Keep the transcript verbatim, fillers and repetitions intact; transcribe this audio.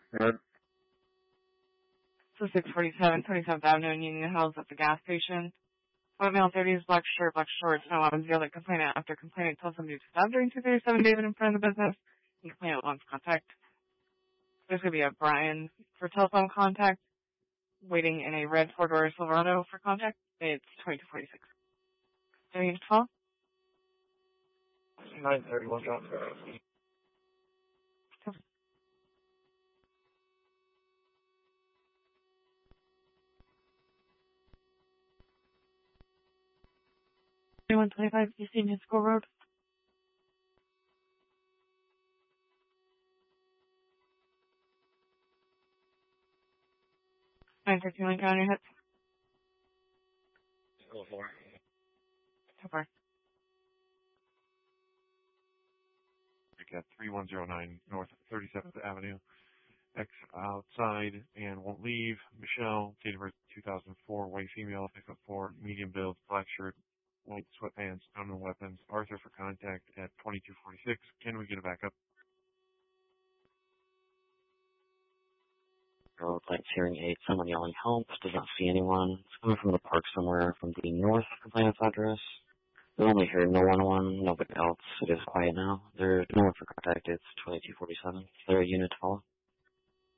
Good. So six forty-seven, twenty-seventh Avenue in Union Hills at the gas station. White male, thirties, black shirt, black shorts, no weapons, yelled at complainant after complainant told somebody to stop during two thirty-seven David in front of the business. And complainant wants contact. There's going to be a Brian for telephone contact, waiting in a red four-door Silverado for contact. It's twenty-two forty-six. Do you need to call? nine thirty-one, John. one twenty-five East Union School Road. nine thirteen Lincoln on your hip. Go for it. So far. We got three one zero nine North thirty-seventh Avenue. X outside and won't leave. Michelle, date of birth two thousand four, white female, six foot four, medium build, black shirt, white sweatpants, unknown weapons. Arthur for contact at twenty-two forty-six. Can we get a backup? Girl with lights, hearing aid, someone yelling help, does not see anyone. It's coming from the park somewhere from the north complainant's address. They only hear no one one, nobody else. It is quiet now. There's no one for contact. It's twenty-two forty-seven. Is there a unit to follow?